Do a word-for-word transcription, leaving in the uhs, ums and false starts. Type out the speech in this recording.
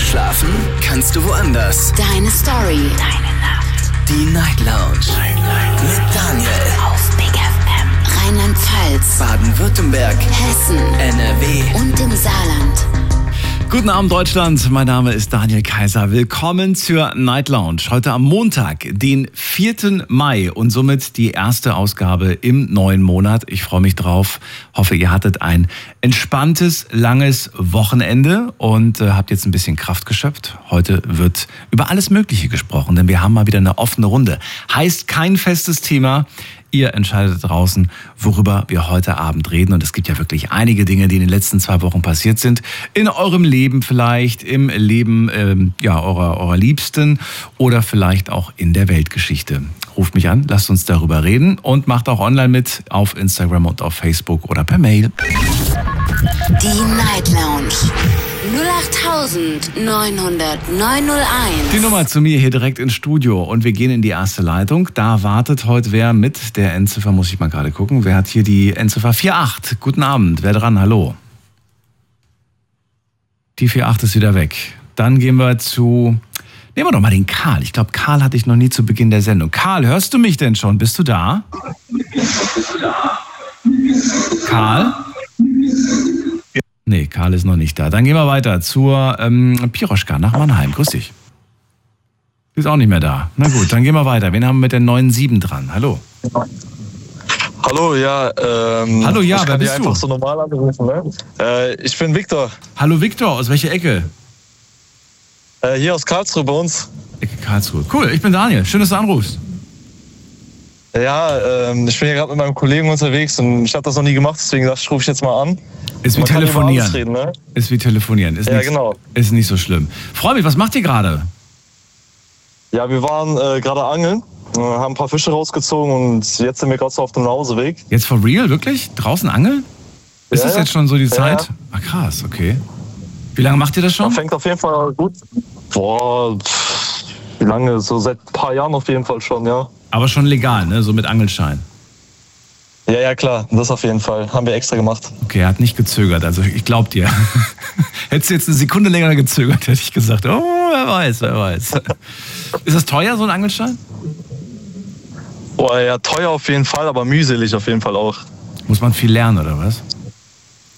Schlafen kannst du woanders. Deine Story. Deine Nacht. Die Night Lounge. Night, Night. Mit Daniel. Auf Big F M. Rheinland-Pfalz. Baden-Württemberg. Hessen. N R W. Und im Saarland. Guten Abend Deutschland, mein Name ist Daniel Kaiser. Willkommen zur Night Lounge. Heute am Montag, den vierten Mai und somit die erste Ausgabe im neuen Monat. Ich freue mich drauf. Hoffe, ihr hattet ein entspanntes, langes Wochenende und äh, habt jetzt ein bisschen Kraft geschöpft. Heute wird über alles Mögliche gesprochen, denn wir haben mal wieder eine offene Runde. Heißt kein festes Thema. Ihr entscheidet draußen, worüber wir heute Abend reden. Und es gibt ja wirklich einige Dinge, die in den letzten zwei Wochen passiert sind. In eurem Leben vielleicht, im Leben ähm, ja, eurer, eurer Liebsten oder vielleicht auch in der Weltgeschichte. Ruft mich an, lasst uns darüber reden und macht auch online mit auf Instagram und auf Facebook oder per Mail. Die Night Lounge. null acht neun null null neun null eins. Die Nummer zu mir hier direkt ins Studio und wir gehen in die erste Leitung. Da wartet heute wer mit der Endziffer, muss ich mal gerade gucken. Wer hat hier die Endziffer vier acht? Guten Abend, wer dran? Hallo. Die vier acht ist wieder weg. Dann gehen wir zu, nehmen wir doch mal den Karl. Ich glaube, Karl hatte ich noch nie zu Beginn der Sendung. Karl, hörst du mich denn schon? Bist du da? Karl? Nee, Karl ist noch nicht da. Dann gehen wir weiter zur ähm, Piroschka nach Mannheim. Grüß dich. Die ist auch nicht mehr da. Na gut, dann gehen wir weiter. Wen haben wir mit der neun sieben dran? Hallo. Hallo, ja. Ähm, Hallo, ja, ich wer kann bist dich du? einfach so normal anrufen, ne? Äh, ich bin Viktor. Hallo Viktor, aus welcher Ecke? Äh, hier aus Karlsruhe bei uns. Ecke Karlsruhe. Cool, ich bin Daniel. Schön, dass du anrufst. Ja, ähm, ich bin hier gerade mit meinem Kollegen unterwegs und ich habe das noch nie gemacht, deswegen dachte ich, rufe ich jetzt mal an. Ist wie Man kann über telefonieren. alles reden, ne? Ist wie telefonieren. Ist Ja, nicht, genau. Ist nicht so schlimm. Freu mich, was macht ihr gerade? Ja, wir waren äh, gerade angeln, äh, haben ein paar Fische rausgezogen und jetzt sind wir gerade so auf dem Nachhauseweg. Jetzt for real? Wirklich? Draußen angeln? Ist Ja, das ja. jetzt schon so die Ja, Zeit? ja. Ah, krass, okay. Wie lange macht ihr das schon? Das fängt auf jeden Fall gut. Boah, pff, wie lange? So seit ein paar Jahren auf jeden Fall schon, ja. Aber schon legal, ne? So mit Angelschein. Ja, ja, klar, das auf jeden Fall. Haben wir extra gemacht. Okay, er hat nicht gezögert, also ich glaub dir. Hättest du jetzt eine Sekunde länger gezögert, hätte ich gesagt, oh, wer weiß, wer weiß. Ist das teuer, so ein Angelschein? Boah, ja, teuer auf jeden Fall, aber mühselig auf jeden Fall auch. Muss man viel lernen, oder was?